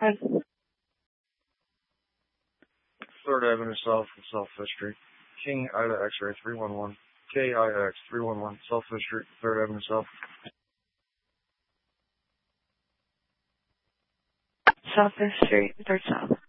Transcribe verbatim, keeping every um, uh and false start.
ahead. third Avenue South and South Fifth Street. King Ida X-ray three one one. K I X three one one. South Fifth Street, third Avenue South. South Fifth Street, third South.